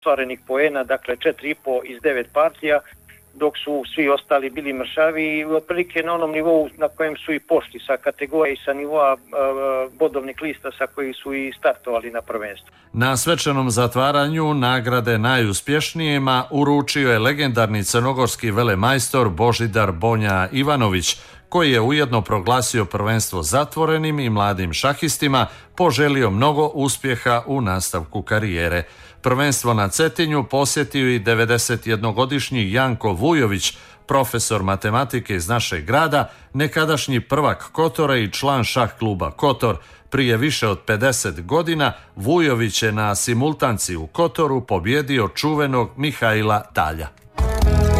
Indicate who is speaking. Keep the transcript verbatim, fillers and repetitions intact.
Speaker 1: ostvarenih poena, dakle četiri i po iz devet partija, dok su svi ostali bili mršavi i otprilike na onom nivou na kojem su i pošli sa kategorije i sa nivoa uh, bodovnih lista sa koji su i startovali na prvenstvu.
Speaker 2: Na svečanom zatvaranju nagrade najuspješnijima uručio je legendarni crnogorski velemajstor Božidar Bonja Ivanović, koji je ujedno proglasio prvenstvo zatvorenim i mladim šahistima, poželio mnogo uspjeha u nastavku karijere. Prvenstvo na Cetinju posjetio i devedesetjednogodišnji Janko Vujović, profesor matematike iz našeg grada, nekadašnji prvak Kotora i član šah kluba Kotor. Prije više od pedeset godina Vujović je na simultanci u Kotoru pobjedio čuvenog Mihaila Talja.